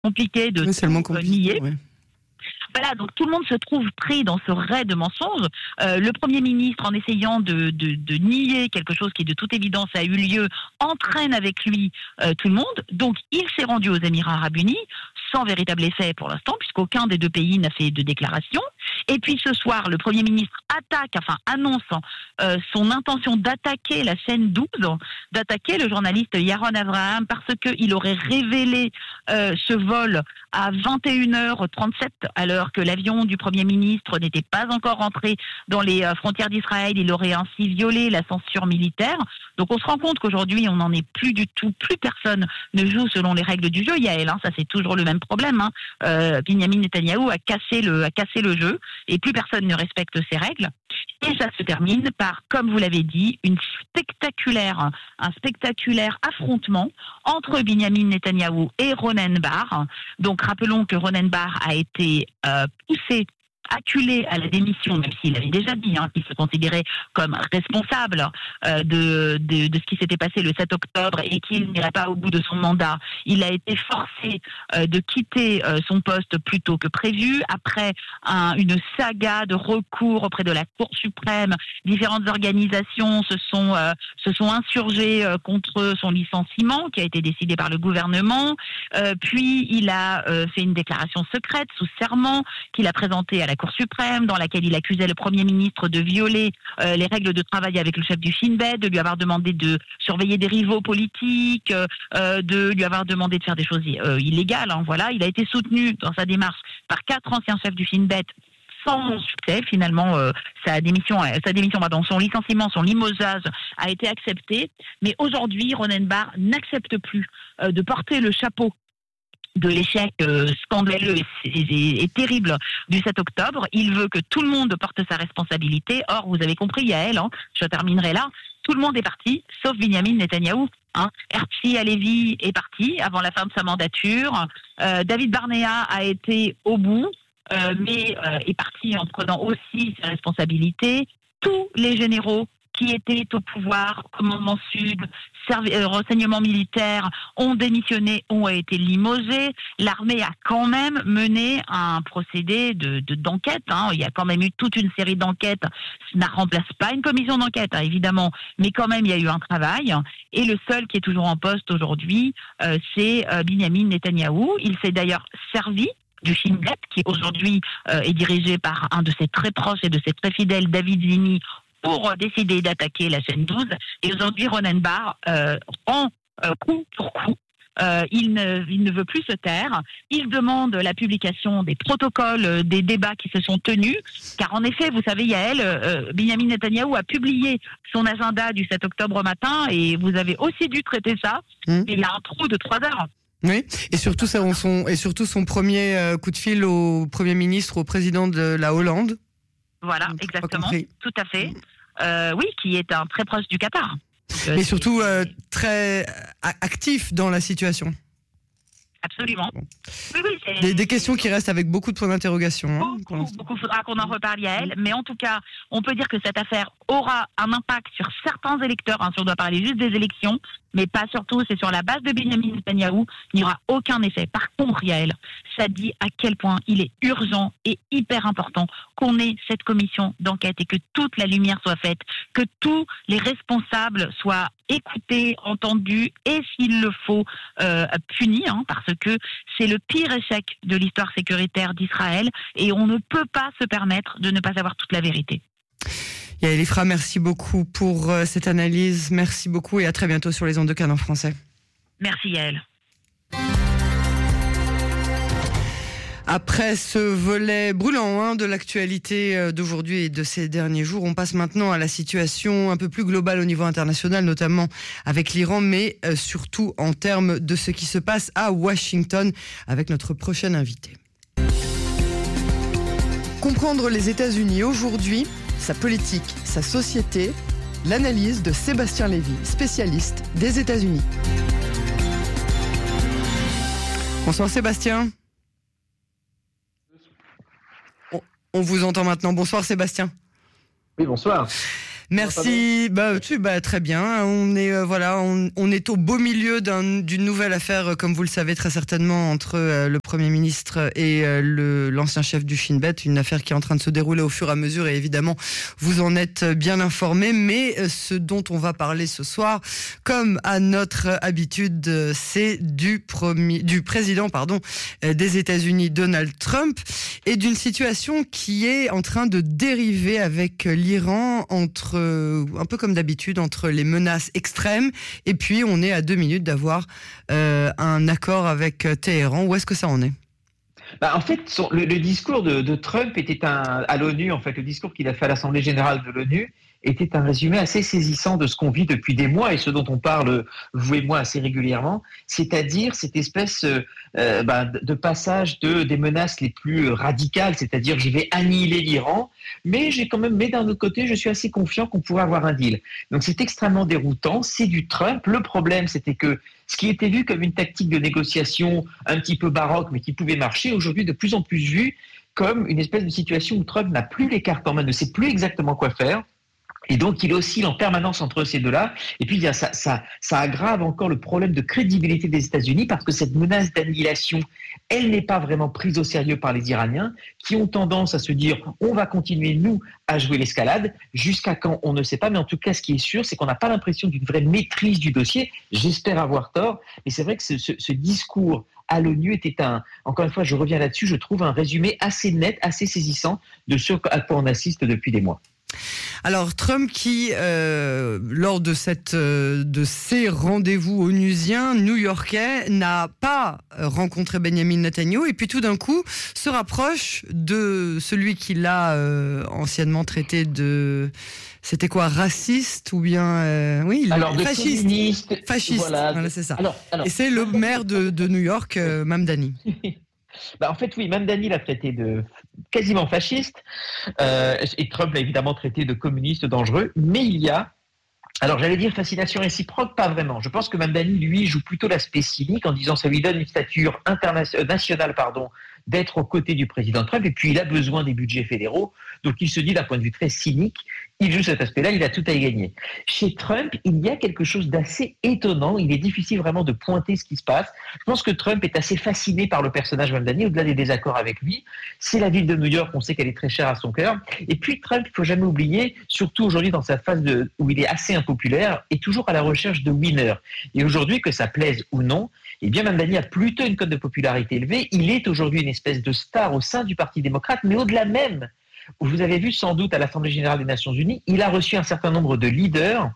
compliqué de nier. Ouais. Voilà, donc tout le monde se trouve pris dans ce raid de mensonges. Le Premier ministre, en essayant de nier quelque chose qui de toute évidence a eu lieu, entraîne avec lui tout le monde. Donc il s'est rendu aux Émirats Arabes Unis, sans véritable effet pour l'instant, puisqu'aucun des deux pays n'a fait de déclaration. Et puis ce soir, le Premier ministre annonce son intention d'attaquer la chaîne 12, d'attaquer le journaliste Yaron Abraham, parce qu'il aurait révélé ce vol à 21h37, alors que l'avion du Premier ministre n'était pas encore rentré dans les frontières d'Israël. Il aurait ainsi violé la censure militaire. Donc on se rend compte qu'aujourd'hui, on n'en est plus du tout. Plus personne ne joue selon les règles du jeu, Yael. Ça, c'est toujours le même problème. Binyamin Netanyahou a cassé le jeu et plus personne ne respecte ses règles. Et ça se termine par, comme vous l'avez dit, un spectaculaire affrontement entre Binyamin Netanyahou et Ronen Bar. Donc rappelons que Ronen Bar a été acculé à la démission, même s'il avait déjà dit qu'il se considérait comme responsable de ce qui s'était passé le 7 octobre et qu'il n'irait pas au bout de son mandat. Il a été forcé de quitter son poste plus tôt que prévu, après une saga de recours auprès de la Cour suprême. Différentes organisations se sont insurgées contre son licenciement, qui a été décidé par le gouvernement. Puis il a fait une déclaration secrète sous serment qu'il a présentée à la Cour suprême, dans laquelle il accusait le Premier ministre de violer les règles de travail avec le chef du Shin Bet, de lui avoir demandé de surveiller des rivaux politiques, de lui avoir demandé de faire des choses illégales. Voilà, il a été soutenu dans sa démarche par 4 anciens chefs du Shin Bet, sans succès. Finalement, son licenciement, son limogeage a été accepté. Mais aujourd'hui, Ronen Bar n'accepte plus de porter le chapeau de l'échec scandaleux et terrible du 7 octobre. Il veut que tout le monde porte sa responsabilité. Or, vous avez compris, Yael, je terminerai là, tout le monde est parti, sauf Binyamin Netanyahou. Herzi Halevi est parti avant la fin de sa mandature. David Barnea a été au bout, mais est parti en prenant aussi ses responsabilités. Tous les généraux qui étaient au pouvoir, commandement sud, renseignement militaire, ont démissionné, ont été limogés. L'armée a quand même mené un procédé d'enquête. Il y a quand même eu toute une série d'enquêtes. Ça ne remplace pas une commission d'enquête, évidemment, mais quand même, il y a eu un travail. Et le seul qui est toujours en poste aujourd'hui, c'est Binyamin Netanyahou. Il s'est d'ailleurs servi du Shin Bet, qui aujourd'hui est dirigé par un de ses très proches et de ses très fidèles, David Zini, pour décider d'attaquer la chaîne 12. Et aujourd'hui, Ronen Bar rend coup pour coup. Il ne veut plus se taire. Il demande la publication des protocoles des débats qui se sont tenus. Car en effet, vous savez, Yael, Binyamin Netanyahou a publié son agenda du 7 octobre matin, et vous avez aussi dû traiter ça. Il y a un trou de 3 heures. Oui, et surtout son premier coup de fil au Premier ministre, au président de la Hollande. Voilà, exactement, tout à fait. Oui, qui est un très proche du Qatar. Mais surtout très actif dans la situation. Absolument. Bon. Oui, des questions qui restent avec beaucoup de points d'interrogation. Beaucoup faudra qu'on en reparle, Yael. Mais en tout cas, on peut dire que cette affaire aura un impact sur certains électeurs, si on doit parler juste des élections, mais pas surtout, c'est sur la base de Binyamin Netanyahou, il n'y aura aucun effet. Par contre, Yael, ça dit à quel point il est urgent et hyper important qu'on ait cette commission d'enquête et que toute la lumière soit faite, que tous les responsables soient écoutés, entendus et, s'il le faut, punis, parce que c'est le pire échec de l'histoire sécuritaire d'Israël et on ne peut pas se permettre de ne pas avoir toute la vérité. Yael Ifra, merci beaucoup pour cette analyse. Merci beaucoup et à très bientôt sur les ondes de Cannes en français. Merci Yael. Après ce volet brûlant de l'actualité d'aujourd'hui et de ces derniers jours, on passe maintenant à la situation un peu plus globale au niveau international, notamment avec l'Iran, mais surtout en termes de ce qui se passe à Washington avec notre prochain invité. Comprendre les États-Unis aujourd'hui, sa politique, sa société, l'analyse de Sébastien Lévy, spécialiste des États-Unis. Bonsoir Sébastien. On vous entend maintenant. Bonsoir Sébastien. Oui, bonsoir. Merci. Très bien. On est on est au beau milieu d'une nouvelle affaire, comme vous le savez très certainement, entre le Premier ministre et l'ancien chef du Shin Bet. Une affaire qui est en train de se dérouler au fur et à mesure, et évidemment vous en êtes bien informés. Mais ce dont on va parler ce soir, comme à notre habitude, c'est du président des États-Unis, Donald Trump, et d'une situation qui est en train de dériver avec l'Iran, un peu comme d'habitude, entre les menaces extrêmes et puis on est à 2 minutes d'avoir un accord avec Téhéran. Où est-ce que ça en est ? En fait, le discours de Trump était à l'ONU, en fait, le discours qu'il a fait à l'Assemblée générale de l'ONU était un résumé assez saisissant de ce qu'on vit depuis des mois et ce dont on parle, vous et moi, assez régulièrement, c'est-à-dire cette espèce de passage des menaces les plus radicales, c'est-à-dire je vais annihiler l'Iran, mais d'un autre côté, je suis assez confiant qu'on pourrait avoir un deal. Donc c'est extrêmement déroutant, c'est du Trump. Le problème, c'était que ce qui était vu comme une tactique de négociation un petit peu baroque, mais qui pouvait marcher, aujourd'hui de plus en plus vu comme une espèce de situation où Trump n'a plus les cartes en main, ne sait plus exactement quoi faire. Et donc, il oscille en permanence entre ces deux-là. Et puis, ça aggrave encore le problème de crédibilité des États-Unis parce que cette menace d'annihilation, elle n'est pas vraiment prise au sérieux par les Iraniens qui ont tendance à se dire on va continuer, nous, à jouer l'escalade jusqu'à quand, on ne sait pas. Mais en tout cas, ce qui est sûr, c'est qu'on n'a pas l'impression d'une vraie maîtrise du dossier. J'espère avoir tort. Mais c'est vrai que ce discours à l'ONU était encore une fois, je reviens là-dessus, je trouve un résumé assez net, assez saisissant de ce à quoi on assiste depuis des mois. Alors Trump qui, lors de ces rendez-vous onusiens new-yorkais, n'a pas rencontré Benjamin Netanyahou et puis tout d'un coup se rapproche de celui qui l'a anciennement traité de... C'était quoi, raciste ou bien fasciste. Voilà, c'est ça. Et c'est le maire de New York, Mamdani. En fait, oui, Mamdani l'a traité de quasiment fasciste et Trump l'a évidemment traité de communiste dangereux, mais il y a, alors j'allais dire fascination réciproque, pas vraiment. Je pense que Mamdani, lui, joue plutôt l'aspect cynique en disant ça lui donne une stature nationale, d'être aux côtés du président Trump, et puis il a besoin des budgets fédéraux, donc il se dit d'un point de vue très cynique, il joue cet aspect-là, il a tout à y gagner. Chez Trump, il y a quelque chose d'assez étonnant, il est difficile vraiment de pointer ce qui se passe. Je pense que Trump est assez fasciné par le personnage Mamdani, au-delà des désaccords avec lui. C'est la ville de New York, on sait qu'elle est très chère à son cœur, et puis Trump, il ne faut jamais oublier, surtout aujourd'hui dans sa phase où il est assez impopulaire, est toujours à la recherche de winners. Et aujourd'hui, que ça plaise ou non, eh bien Mamdani a plutôt une cote de popularité élevée, il est aujourd'hui une espèce de star au sein du Parti démocrate, mais au-delà même, vous avez vu sans doute à l'Assemblée générale des Nations Unies, il a reçu un certain nombre de leaders,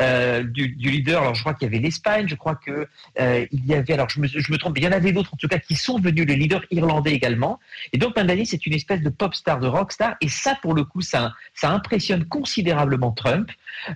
du leader, alors je crois qu'il y avait l'Espagne, je crois que il y avait, alors je me trompe, mais il y en avait d'autres en tout cas qui sont venus, les leaders irlandais également, et donc Mamdani c'est une espèce de pop star, de rock star, et ça pour le coup ça impressionne considérablement Trump,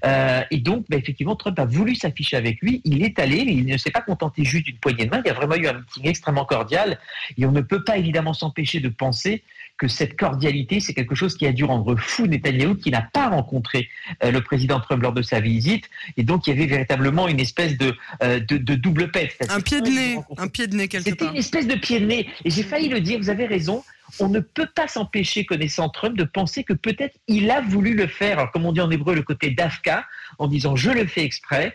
et donc effectivement Trump a voulu s'afficher avec lui, il est allé, mais il ne s'est pas contenté juste d'une poignée de main, il y a vraiment eu un meeting extrêmement cordial, et on ne peut pas évidemment s'empêcher de penser que cette cordialité, c'est quelque chose qui a dû rendre fou Netanyahou, qui n'a pas rencontré le président Trump lors de sa visite. Et donc, il y avait véritablement une espèce de double pète. Un pied de nez quelque part. C'était une espèce de pied de nez. Et j'ai failli le dire, vous avez raison. On ne peut pas s'empêcher, connaissant Trump, de penser que peut-être il a voulu le faire, alors, comme on dit en hébreu, le côté d'Afka, en disant je le fais exprès,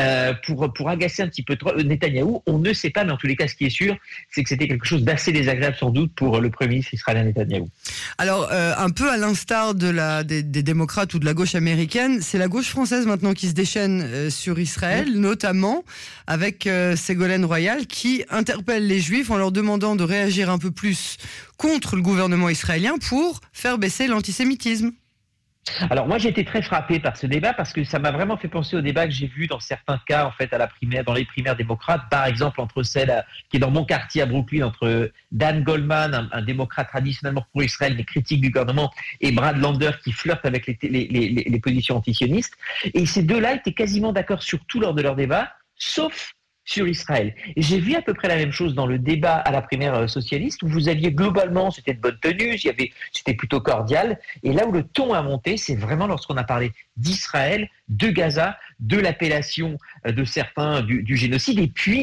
pour agacer un petit peu Netanyahou. On ne sait pas, mais en tous les cas, ce qui est sûr, c'est que c'était quelque chose d'assez désagréable sans doute pour le Premier ministre israélien Netanyahou. Alors, un peu à l'instar des démocrates ou de la gauche américaine, c'est la gauche française maintenant qui se déchaîne sur Israël, notamment avec Ségolène Royal, qui interpelle les Juifs en leur demandant de réagir un peu plus contre le gouvernement israélien pour faire baisser l'antisémitisme. Alors moi j'ai été très frappé par ce débat parce que ça m'a vraiment fait penser au débat que j'ai vu dans certains cas en fait dans les primaires démocrates, par exemple entre celle qui est dans mon quartier à Brooklyn, entre Dan Goldman, un démocrate traditionnellement pour Israël mais critique du gouvernement, et Brad Lander qui flirte avec les positions antisionistes, et ces deux-là étaient quasiment d'accord sur tout lors de leur débat, sauf sur Israël. Et j'ai vu à peu près la même chose dans le débat à la primaire socialiste, où vous aviez globalement, c'était de bonne tenue, c'était plutôt cordial, et là où le ton a monté, c'est vraiment lorsqu'on a parlé d'Israël, de Gaza, de l'appellation de certains du génocide, et puis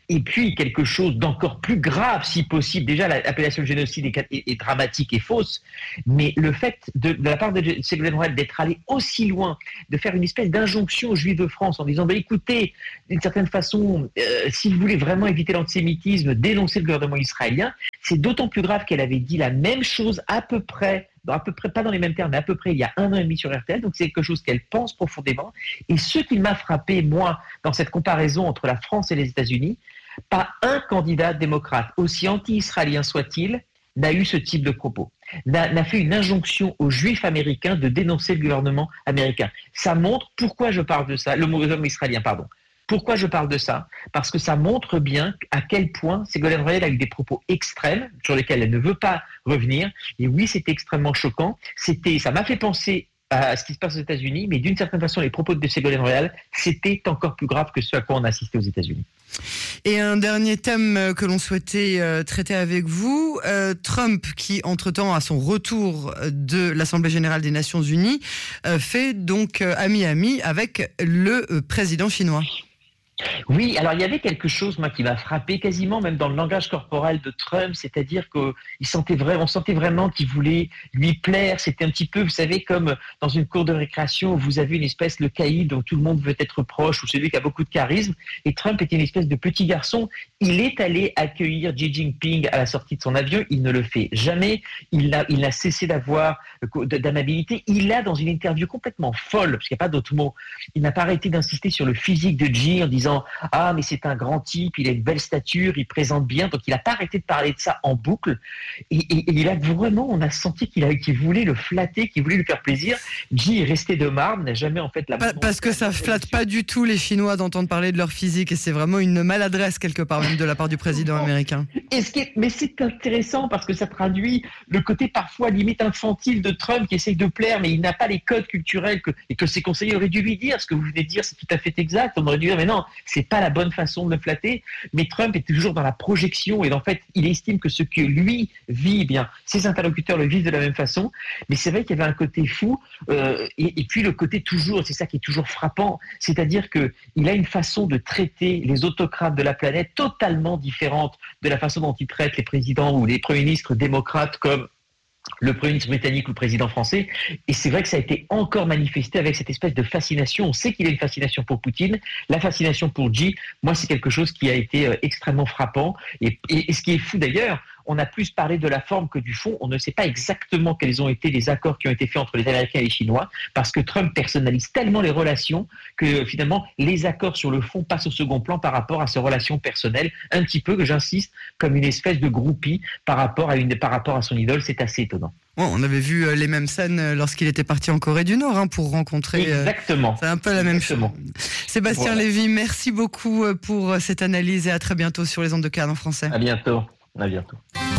Et puis, quelque chose d'encore plus grave, si possible. Déjà, l'appellation de génocide est dramatique et fausse, mais le fait de la part de Ségolène Royal d'être allé aussi loin, de faire une espèce d'injonction aux Juifs de France en disant écoutez, d'une certaine façon, si vous voulez vraiment éviter l'antisémitisme, dénoncez le gouvernement israélien, c'est d'autant plus grave qu'elle avait dit la même chose à peu près, pas dans les mêmes termes, mais à peu près il y a 1 an et demi sur RTL, donc c'est quelque chose qu'elle pense profondément. Et ce qui m'a frappé, moi, dans cette comparaison entre la France et les États-Unis, pas un candidat démocrate, aussi anti-israélien soit-il, n'a eu ce type de propos, n'a fait une injonction aux Juifs américains de dénoncer le gouvernement américain. Ça montre pourquoi je parle de ça, le gouvernement israélien, pardon. Pourquoi je parle de ça ? Parce que ça montre bien à quel point Ségolène Royal a eu des propos extrêmes sur lesquels elle ne veut pas revenir. Et oui, c'était extrêmement choquant. Ça m'a fait penser à ce qui se passe aux États-Unis, mais d'une certaine façon, les propos de Ségolène Royal, c'était encore plus grave que ce à quoi on a assisté aux États-Unis. Et un dernier thème que l'on souhaitait traiter avec vous, Trump, qui entre-temps, à son retour de l'Assemblée générale des Nations Unies, fait donc ami-ami avec le président chinois. Oui, alors il y avait quelque chose, moi, qui m'a frappé quasiment même dans le langage corporel de Trump, c'est-à-dire qu'on sentait vraiment qu'il voulait lui plaire. C'était un petit peu, vous savez, comme dans une cour de récréation où vous avez une espèce, le caïd dont tout le monde veut être proche, ou celui qui a beaucoup de charisme. Et Trump était une espèce de petit garçon. Il est allé accueillir Xi Jinping à la sortie de son avion. Il ne le fait jamais. Il n'a cessé d'avoir d'amabilité. Il a, dans une interview complètement folle, parce qu'il n'y a pas d'autre mot, il n'a pas arrêté d'insister sur le physique de Xi en disant « Ah, mais c'est un grand type, il a une belle stature, il présente bien. » Donc, il n'a pas arrêté de parler de ça en boucle. Et il a vraiment, on a senti qu'il voulait le flatter, qu'il voulait lui faire plaisir. Xi est resté de marbre, n'a jamais en fait la... Parce que ça flatte pas du tout les Chinois d'entendre parler de leur physique, et c'est vraiment une maladresse quelque part même de la part du président américain. Mais c'est intéressant parce que ça traduit le côté parfois limite infantile de Trump qui essaye de plaire, mais il n'a pas les codes culturels et que ses conseillers auraient dû lui dire. Ce que vous venez de dire, c'est tout à fait exact. On aurait dû dire, mais non, c'est pas la bonne façon de le flatter. Mais Trump est toujours dans la projection et en fait, il estime que ce que lui vit, eh bien, ses interlocuteurs le vivent de la même façon. Mais c'est vrai qu'il y avait un côté fou et puis le côté toujours, c'est ça qui est toujours frappant, c'est-à-dire que il a une façon de traiter les autocrates de la planète totalement différente de la façon dont il traite les présidents ou les premiers ministres démocrates comme le Premier ministre britannique ou le président français. Et c'est vrai que ça a été encore manifesté avec cette espèce de fascination. On sait qu'il a une fascination pour Poutine. La fascination pour Xi, moi, c'est quelque chose qui a été extrêmement frappant. Et ce qui est fou d'ailleurs, on a plus parlé de la forme que du fond. On ne sait pas exactement quels ont été les accords qui ont été faits entre les Américains et les Chinois, parce que Trump personnalise tellement les relations que finalement, les accords sur le fond passent au second plan par rapport à ses relations personnelles, un petit peu, que j'insiste, comme une espèce de groupie par rapport à son idole. C'est assez étonnant. Oh, on avait vu les mêmes scènes lorsqu'il était parti en Corée du Nord pour rencontrer... Exactement. C'est un peu la même chose. Sébastien Lévy, merci beaucoup pour cette analyse et à très bientôt sur les ondes de Cannes en français. À bientôt. À bientôt.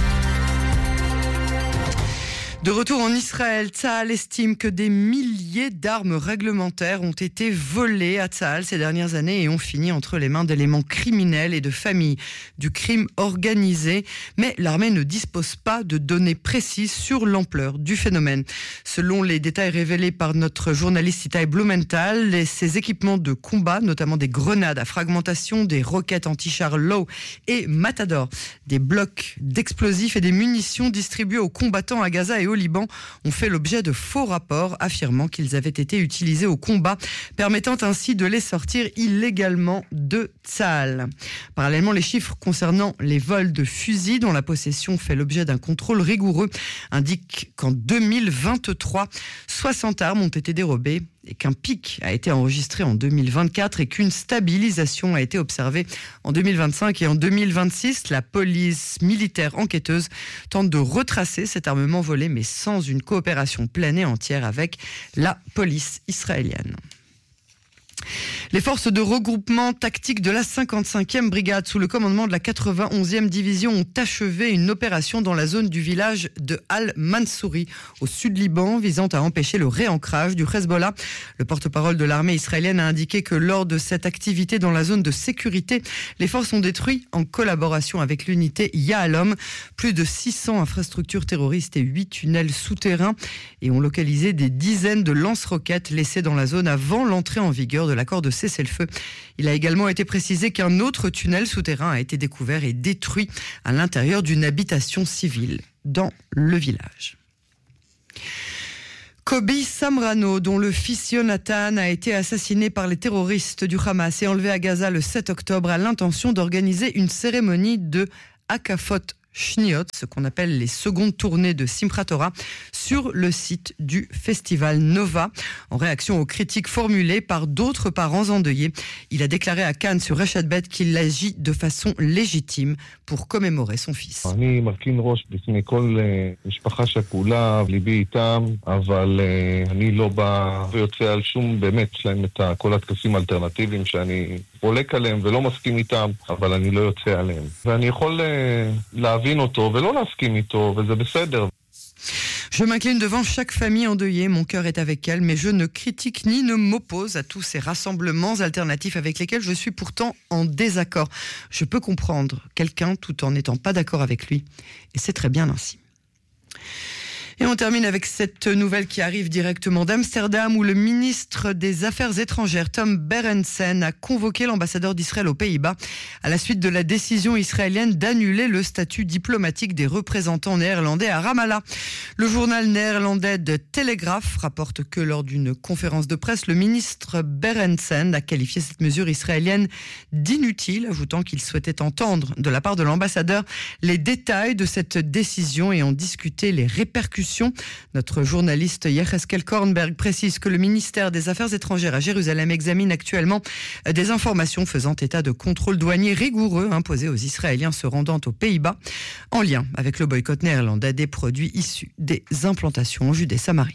De retour en Israël, Tsahal estime que des milliers d'armes réglementaires ont été volées à Tsahal ces dernières années et ont fini entre les mains d'éléments criminels et de familles du crime organisé. Mais l'armée ne dispose pas de données précises sur l'ampleur du phénomène. Selon les détails révélés par notre journaliste Itai Blumenthal, ces équipements de combat, notamment des grenades à fragmentation, des roquettes anti-chars Low et Matador, des blocs d'explosifs et des munitions distribuées aux combattants à Gaza et au Liban ont fait l'objet de faux rapports affirmant qu'ils avaient été utilisés au combat, permettant ainsi de les sortir illégalement de Tsahal. Parallèlement, les chiffres concernant les vols de fusils dont la possession fait l'objet d'un contrôle rigoureux indiquent qu'en 2023, 60 armes ont été dérobées et qu'un pic a été enregistré en 2024 et qu'une stabilisation a été observée en 2025 et en 2026. La police militaire enquêteuse tente de retracer cet armement volé, mais sans une coopération pleine et entière avec la police israélienne. Les forces de regroupement tactique de la 55e brigade sous le commandement de la 91e division ont achevé une opération dans la zone du village de Al-Mansouri au sud Liban visant à empêcher le réancrage du Hezbollah. Le porte-parole de l'armée israélienne a indiqué que lors de cette activité dans la zone de sécurité, les forces ont détruit en collaboration avec l'unité Yahalom plus de 600 infrastructures terroristes et 8 tunnels souterrains et ont localisé des dizaines de lance-roquettes laissés dans la zone avant l'entrée en vigueur de de l'accord de cessez-le-feu. Il a également été précisé qu'un autre tunnel souterrain a été découvert et détruit à l'intérieur d'une habitation civile dans le village. Kobi Samrano, dont le fils Jonathan a été assassiné par les terroristes du Hamas et enlevé à Gaza le 7 octobre, a l'intention d'organiser une cérémonie de Hakafot Shniot, ce qu'on appelle les secondes tournées de Simchat Torah, sur le site du festival Nova, en réaction aux critiques formulées par d'autres parents endeuillés. Il a déclaré à Cannes sur Reshet Bet qu'il agit de façon légitime pour commémorer son fils. אני מרכין ראש בפני כל משפחה שכולה, ליבי איתם, אבל אני לא בא ויוצא על שום, באמת, יש להם את כל התקפים האלטרנטיביים שאני חולק עליהם ולא מסכים איתם, אבל אני לא יוצא עליהם. ואני יכול להבין אותו ולא להסכים איתו, וזה בסדר. Je m'incline devant chaque famille endeuillée, mon cœur est avec elle, mais je ne critique ni ne m'oppose à tous ces rassemblements alternatifs avec lesquels je suis pourtant en désaccord. Je peux comprendre quelqu'un tout en n'étant pas d'accord avec lui, et c'est très bien ainsi. Et on termine avec cette nouvelle qui arrive directement d'Amsterdam, où le ministre des Affaires étrangères, Tom Berendsen, a convoqué l'ambassadeur d'Israël aux Pays-Bas à la suite de la décision israélienne d'annuler le statut diplomatique des représentants néerlandais à Ramallah. Le journal néerlandais de Telegraph rapporte que lors d'une conférence de presse, le ministre Berendsen a qualifié cette mesure israélienne d'inutile, ajoutant qu'il souhaitait entendre de la part de l'ambassadeur les détails de cette décision et en discuter les répercussions. Notre journaliste Yecheskel Kornberg précise que le ministère des Affaires étrangères à Jérusalem examine actuellement des informations faisant état de contrôles douaniers rigoureux imposés aux Israéliens se rendant aux Pays-Bas en lien avec le boycott néerlandais des produits issus des implantations en Judée-Samarie.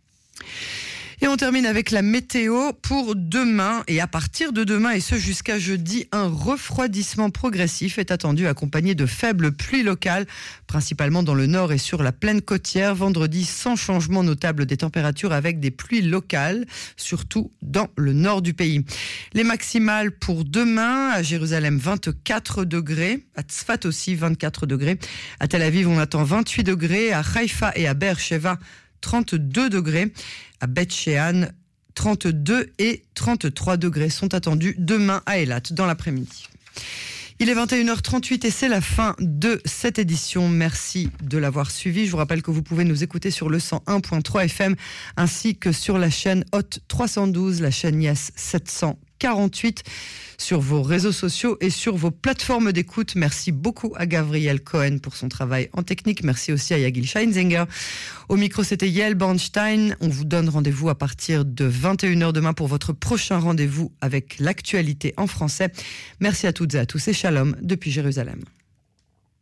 Et on termine avec la météo pour demain. Et à partir de demain, et ce jusqu'à jeudi, un refroidissement progressif est attendu accompagné de faibles pluies locales, principalement dans le nord et sur la plaine côtière. Vendredi, sans changement notable des températures avec des pluies locales, surtout dans le nord du pays. Les maximales pour demain, à Jérusalem, 24 degrés. À Tzfat aussi, 24 degrés. À Tel Aviv, on attend 28 degrés. À Haïfa et à Be'er-Sheva, 32 degrés. À Beth Shean, 32 et 33 degrés sont attendus demain à Eilat dans l'après-midi. Il est 21h38 et c'est la fin de cette édition. Merci de l'avoir suivi. Je vous rappelle que vous pouvez nous écouter sur le 101.3 FM ainsi que sur la chaîne Hot 312, la chaîne Yes 748, sur vos réseaux sociaux et sur vos plateformes d'écoute. Merci beaucoup à Gabriel Cohen pour son travail en technique. Merci aussi à Yagil Scheinzinger. Au micro, c'était Yael Bornstein. On vous donne rendez-vous à partir de 21h demain pour votre prochain rendez-vous avec l'actualité en français. Merci à toutes et à tous et shalom depuis Jérusalem.